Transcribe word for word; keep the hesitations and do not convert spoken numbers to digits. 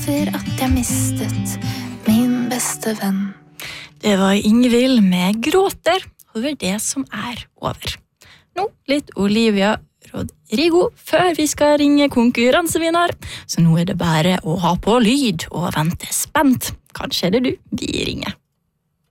over at jeg mistet min beste venn. Det var Ingvild med Gråter over det som er over. Nå litt Olivia Rodrigo før vi skal ringe konkurransevinner. Så nå er det bare å ha på lyd og vente spent. Kanskje er det du vi ringer.